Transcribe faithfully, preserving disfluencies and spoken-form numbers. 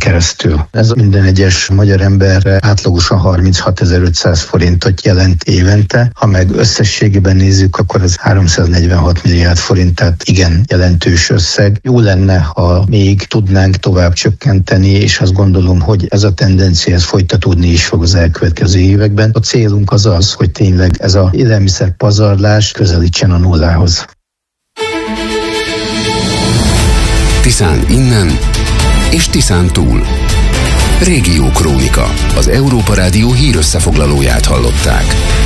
keresztül. Ez minden egyes magyar emberre átlagosan harminchatozezer-ötszáz forintot jelent évente. Ha meg összességében nézzük, akkor ez háromszáznegyvenhat milliárd forint, tehát igen jelentős összeg. Jó lenne, ha még tudnánk tovább csökkenteni, és azt gondolom, hogy ez a tendencia ez folytatódni is fog az elkövetkező években. A célunk az az, hogy tényleg ez a élelmiszer pazarlás közelítsen a nullához. Tiszán innen és Tiszán túl. Régió Krónika. Az Európa Rádió hírösszefoglalóját hallották.